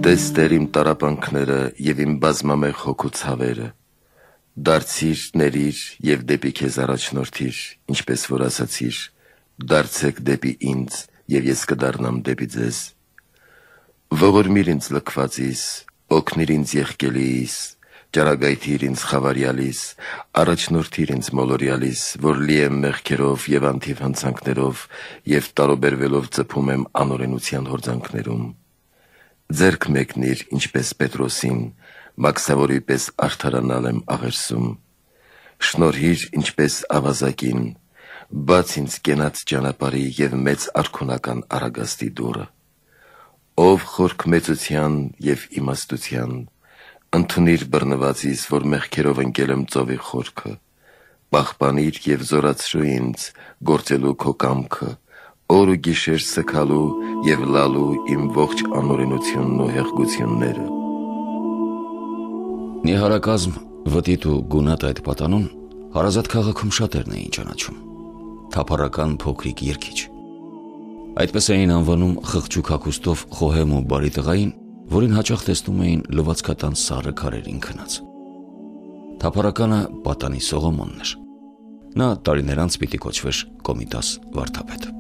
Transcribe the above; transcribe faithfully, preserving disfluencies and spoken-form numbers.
Տես Տեր իմ տառապանքները և իմ բազմամեղ հոգու ցավերը, դարձիր, ներիր և դեպի քեզ առաջնորդիր, ինչպես որ ասացիր, դարձեք դեպի ինձ և ես կդառնամ դեպի ձեզ։ Ողորմիր ինձ լքվածիս, օգնիր ինձ եղկելիս, ճառագայթիր ինձ խավարյալիս, առաջնորդիր ինձ մոլորյալիս, որ լի եմ մեղքերով և անթիվ հանցանքներով և տարուբերվելով ծփում եմ անօրենության հորձանքներում։ Ձեռք մեկնիր, ինչպես Պետրոսին, մաքսավորի պես արդարանալ եմ աղերսում։ Շնորհիր, ինչպես ավազակին, բաց ինձ կենաց ճանապարհի և մեծ արքունական առագաստի դուռը։ Ով խորք մեծության և իմաստության, ընդունիր բռնվածիս, որ մեղքերով ընկել եմ ծովի խորքը, պահպանիր և զորացրու ինձ, գործելու քո կամքը, օր ու գիշեր սգալու և լալու իմ ողջ անօրենությունն ու հեղգությունները։ Նիհարակազմ, վտիտ ու գունատ այդ պատանուն հարազատ քաղաքում շատերն էին ճանաչում։ Թափառական փոքրիկ երգիչ։ Այդպես էին անվանում խղճուկ հագուստով խոհեմ ու բարի տղային, որին հաճախ տեսնում էին լվացքատան սառը քարերին քնած։ Թափառականը պատանի Սողոմոնն էր։ Նա տարիներ անց պիտի կոչվեր Կոմիտաս վարդապետ։